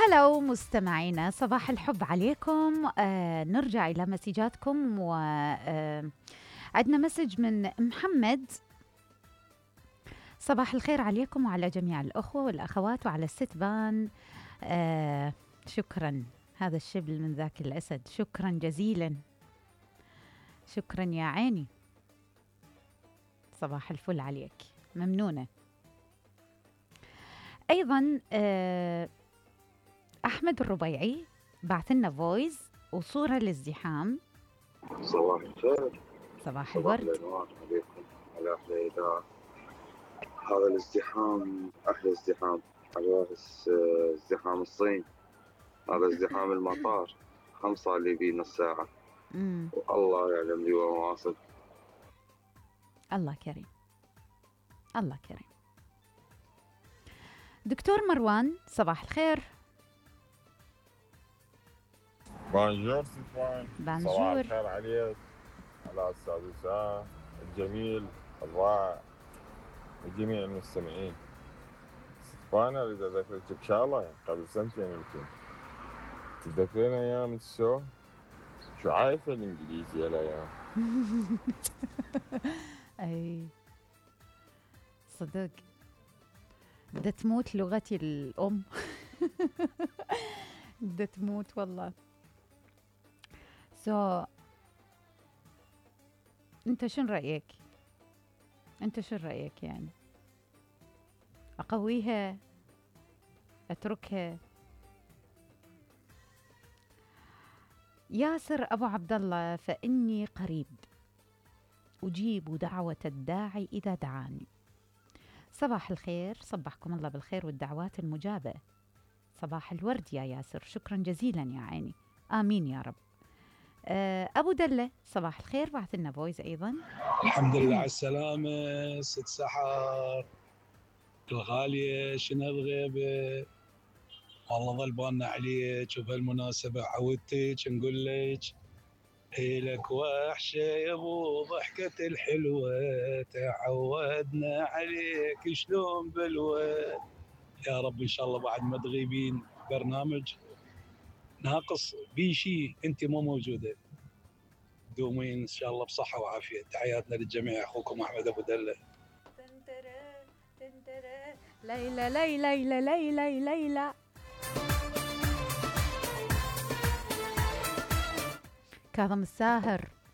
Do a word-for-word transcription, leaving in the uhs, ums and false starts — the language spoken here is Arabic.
هلو مستمعينا، صباح الحب عليكم. آه نرجع إلى مسجاتكم، وعندنا آه مسج من محمد. صباح الخير عليكم وعلى جميع الأخوة والأخوات وعلى الستبان. آه شكرا، هذا الشبل من ذاك الأسد، شكرا جزيلا، شكرا يا عيني. صباح الفل عليك، ممنونة. أيضا آه أحمد الربيعي بعث لنا فويس وصورة للازدحام. صباح الخير، صباح الورد، صباح الأنوار عليكم على أحلى إذاعة. هذا الازدحام أحلى ازدحام على أساس ازدحام الصين. هذا ازدحام المطار خمسة اللي بي نص ساعة، مم. والله يعلم لي وما واصل. الله كريم، الله كريم. دكتور مروان صباح الخير. بونجور ستوان، صباح بانجور. الخير عليك، على أستاذ وسام الجميل الرائع وجميع المستمعين. ستوان أريد أذكرك بشغلة قبل سنتين يمكن، تذكرين أيام الشو؟ شو عارفة الإنجليزي الأيام؟ أي صدق، بدها تموت لغتي الأم. بدها تموت والله. سو so, أنت شن رأيك؟ أنت شن رأيك يعني؟ أقويها؟ أتركها؟ ياسر أبو عبد الله، فإني قريب أجيب دعوة الداعي إذا دعاني. صباح الخير، صبحكم الله بالخير والدعوات المجابة. صباح الورد يا ياسر، شكرا جزيلا يا عيني، آمين يا رب. أبو دلة صباح الخير، بعث لنا فويس أيضا. الحمد لله على السلامة ست سحر الغالية، شنو الغيبة؟ والله ظل بالنا عليك، وبهالمناسبة عودتك نقول لك إلك وحشة يا ابو ضحكة الحلوة، تعودنا عليك شلون بالود. يا رب ان شاء الله بعد ما تغيبين برنامج ناقص بيشي انت مو موجودة، دومين ان شاء الله بصحة وعافية. تحياتنا للجميع، اخوكم احمد ابو دلة. تنترى تنترى ليلى ليلى ليلى ليلى ليلى. كاظم الساهر